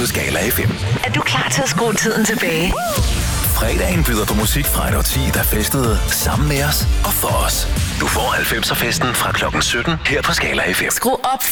på Skala FM. Er du klar til at skrue tiden tilbage? Fredagen byder på musik fra et årti, der festede sammen med os og for os. Du får 90'er festen fra klokken 17 her på Skala FM. Skru op